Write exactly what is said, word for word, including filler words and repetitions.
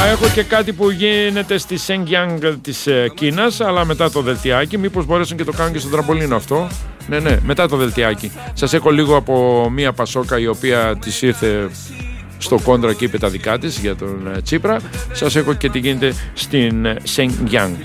Έχω και κάτι που γίνεται στη Shenyang της Κίνας, αλλά μετά το δελτιάκι. Μήπως μπορέσουν και το κάνουν και στο τραμπολίνο αυτό. Ναι, ναι, μετά το δελτιάκι. Σας έχω λίγο από μία Πασόκα η οποία της ήρθε στο κόντρα και είπε τα δικά της για τον Τσίπρα. Σας έχω και τι γίνεται στην Shenyang.